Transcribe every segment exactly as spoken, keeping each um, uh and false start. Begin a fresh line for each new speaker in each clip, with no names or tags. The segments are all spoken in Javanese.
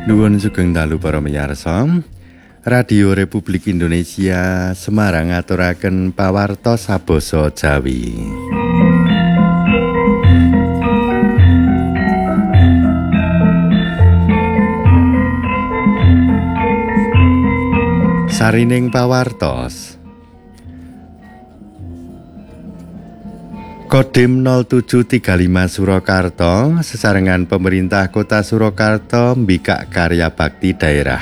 Nuwun sugeng dalu para miyarsa. Radio Republik Indonesia Semarang ngaturaken pawartos sabasa Jawi. Sarining pawartos. Kodim nol tujuh tiga lima Surakarta, sesarengan pemerintah Kota Surakarta mbikak karya bakti daerah.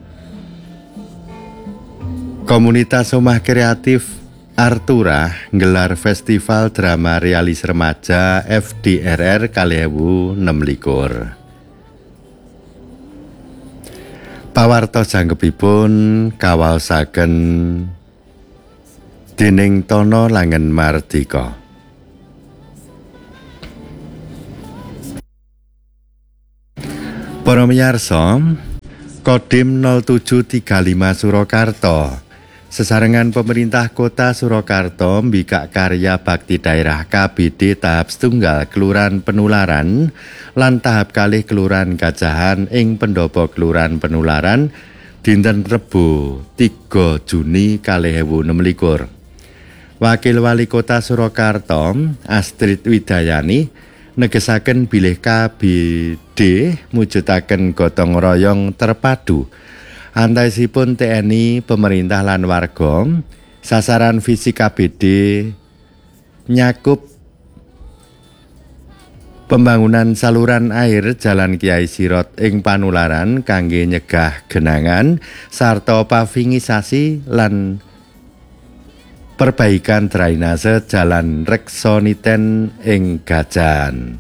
Komunitas Omah Kreatif Artura nggelar Festival Drama Realis Remaja F D R R kalih ewu enem likur. Pawartos jangkepipun kawaosaken dening Tono Langen Mardika. Para miyarsa, Kodim nol tujuh tiga lima Surakarta, sesarengan pemerintah Kota Surakarta mbikak karya bakti daerah K B D tahap setunggal Kelurahan Penularan lan tahap kalih Kelurahan Gajahan ing pendopo Kelurahan Penularan dinten Rebo tiga Juni kalih ewu enem likur. Wakil Wali Kota Surakarta Astrid Widayani negesaken bilih K B D mujudaken gotong royong terpadu antawisipun T N I, pemerintah lan warga. Sasaran visi K B D nyakup pembangunan saluran air Jalan Kiai Sirot ing Panularan kangge nyegah genangan sarta pavingisasi lan perbaikan drainase Jalan Reksoniten ing Gajahan.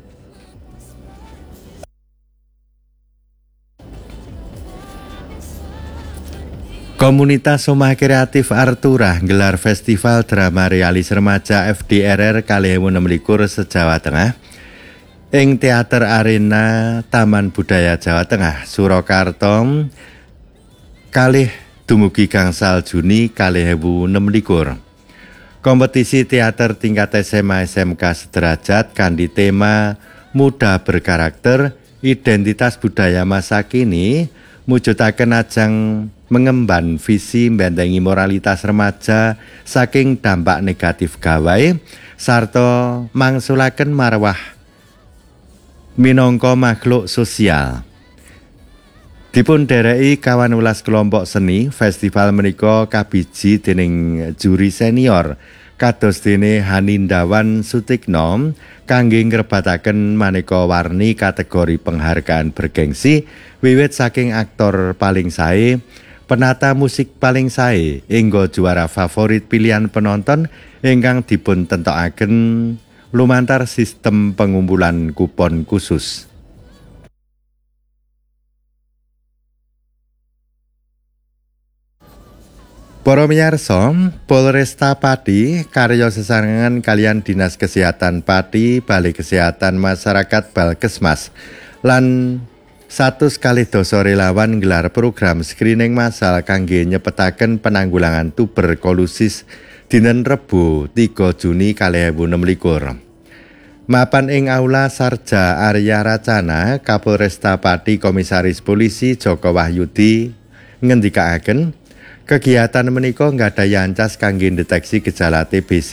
Komunitas Omah Kreatif Artura nggelar Festival Drama Realis Remaja F D R R kalih ewu enem likur se-Jawa Tengah ing Teater Arena Taman Budaya Jawa Tengah Surakarta kalih dumugi gangsal Juni kalih ewu enem likur. Kompetisi teater tingkat S M A S M K sederajat kanthi tema Muda Berkarakter Identitas Budaya Masa Kini mujudaken ajang mengemban visi mbentengi moralitas remaja saking dampak negatif gawai sarta mangsulaken marwah minangka makhluk sosial. Dipun dereki kawan welas kelompok seni, festival menika kabiji dening juri senior kados dene Hanindawan Sutikno kangge ngrebataken maneka warni kategori penghargaan bergengsi wiwit saking aktor paling sae, penata musik paling sae, hingga juara favorit pilihan penonton ingkang dipun tentokaken lumantar sistem pengumpulan kupon khusus. Para miyarsa, Polresta Pati karya sesarengan kalian Dinas Kesehatan Pati, Balai Kesehatan Masyarakat Balkesmas lan satus kalih dasa relawan nggelar program screening massal kangge nyepetaken penanggulangan tuberkulosis dinten Rebo tiga Juni kalih ewu enem likur. Mapan ing Aula Sarja Arya Racana, Kapolresta Pati Komisaris Polisi Joko Wahyudi ngendikaaken kegiatan menika nggadahi ancas kangge deteksi gejala T B C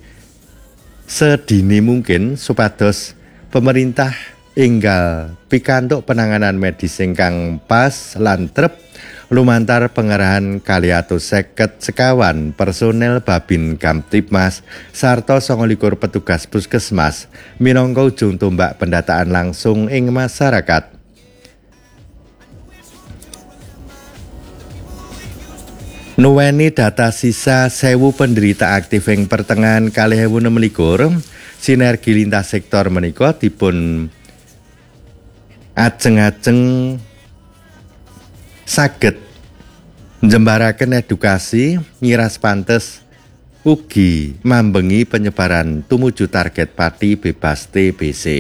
sedini mungkin supados pemerintah enggal pikantuk penanganan medis ingkang pas lan trep lumantar pengerahan kalih atus seket sekawan personel Babin Kamtibmas sarta sanga likur petugas puskesmas minangka ujung tombak pendataan langsung ing masyarakat. Nuweni data sisa sewu penderita aktif ing pertengahan kalih ewu enem likur, sinergi lintas sektor menika dipun ajeng-ajeng saged njembaraken edukasi ngiras pantes ugi mambengi penyebaran tumuju target pati bebas T B C.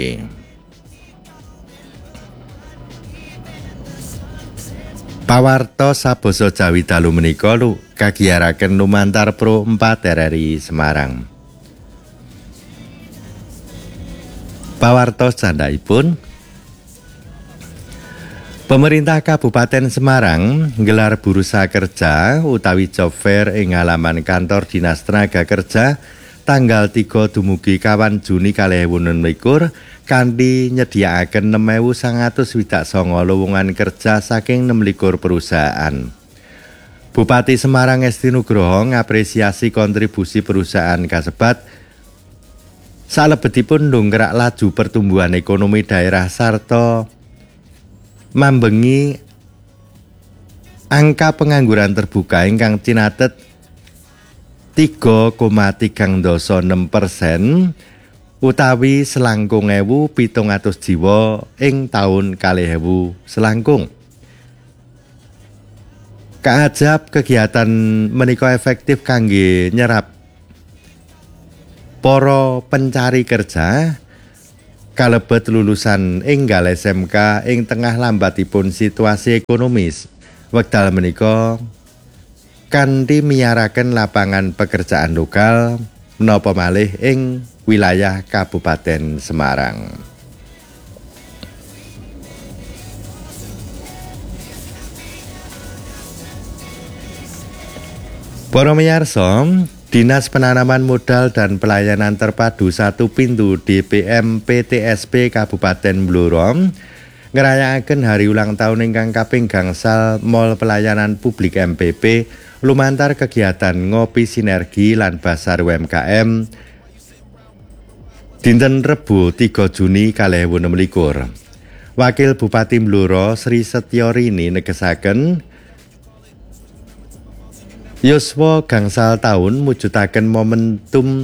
Pawartos sabasa Jawi dalu menika lu kagiyaraken lumantar Pro empat R R I Semarang. Pawartos candhaipun Pemerintah Kabupaten Semarang nggelar bursa kerja utawi job fair ing halaman kantor Dinas Tenaga Kerja tanggal tiga dumugi kawan Juni kalih ewu enem likur kanthi nyediakaken enam ewu sangang atus swidak sanga lowongan kerja saking enam likur perusahaan. Bupati Semarang Esti Nugroho ngapresiasi kontribusi perusahaan kasebat salebetipun ndongkrak laju pertumbuhan ekonomi daerah sarta mambengi angka pengangguran terbuka ingkang cinatet tiga koma tiga enam persen utawi selangkung ewu pitung atus jiwa ing taun kalih ewu selangkung. Kaajab kegiatan menika efektif kangge nyerap para pencari kerja kalebet lulusan enggal S M K ing tengah lambatipun situasi ekonomis wekdal menika kanthi miyaraken lapangan pekerjaan lokal menapa malih ing wilayah Kabupaten Semarang. Para miyarsa, Dinas Penanaman Modal dan Pelayanan Terpadu Satu Pintu D P M P T S P Kabupaten Blora ngerayakaken hari ulang tahun ingkang kaping gangsal Mall Pelayanan Publik M P P lumantar kegiatan ngopi sinergi lan basar U M K M dinten Rebo tiga Juni kalih ewu enem likur. Wakil Bupati Blora Sri Setyorini negesaken yuswa gangsal taun mujudaken momentum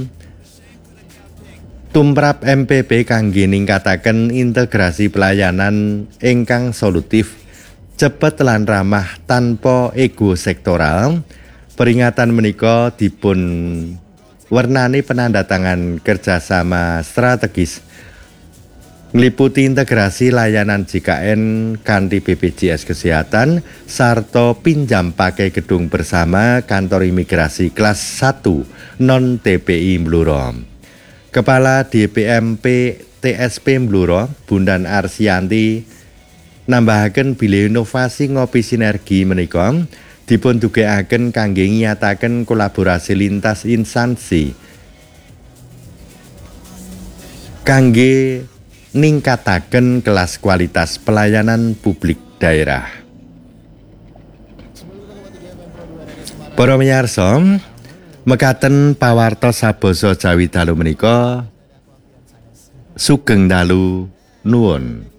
tumrap M P P kangge ningkataken integrasi pelayanan ingkang solutif, cepet lan ramah tanpa ego sektoral. Peringatan menika dipun wernani penandatangan kerjasama strategis ngliputi integrasi layanan J K N kanthi B P J S Kesehatan sarta pinjam pakai gedung bersama kantor imigrasi kelas satu non T P I Blora. Kepala D P M P T S P Blora Bundan Arsianti nambahaken bilih inovasi ngopi sinergi menika dipun dugekaken kangge nyataken kolaborasi lintas instansi kangge ningkataken kelas kualitas pelayanan publik daerah. Para miyarsa, mekaten pawarta sabasa Jawi dalu menika sugeng dalu nuwun.